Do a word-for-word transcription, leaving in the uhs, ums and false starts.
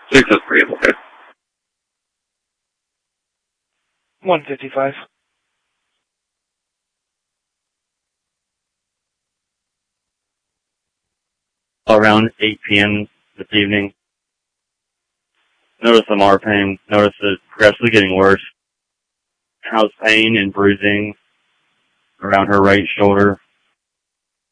Six is pretty okay. one fifty-five. Around eight p.m. this evening. Noticed some more pain. Noticed it progressively getting worse. House pain and bruising around her right shoulder.